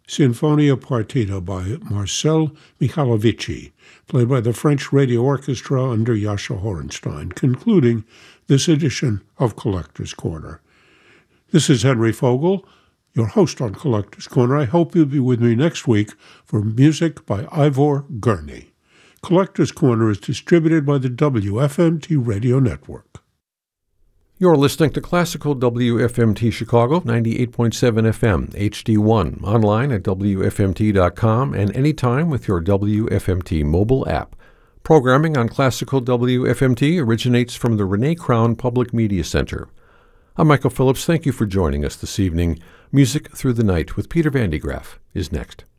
Sinfonia Partita by Marcel Michalovici, played by the French Radio Orchestra under Jascha Horenstein, concluding this edition of Collector's Corner. This is Henry Fogel, your host on Collector's Corner. I hope you'll be with me next week for music by Ivor Gurney. Collector's Corner is distributed by the WFMT Radio Network. You're listening to Classical WFMT Chicago, 98.7 FM, HD1, online at WFMT.com and anytime with your WFMT mobile app. Programming on Classical WFMT originates from the Renee Crown Public Media Center. I'm Michael Phillips. Thank you for joining us this evening. Music Through the Night with Peter Van de Graaff is next.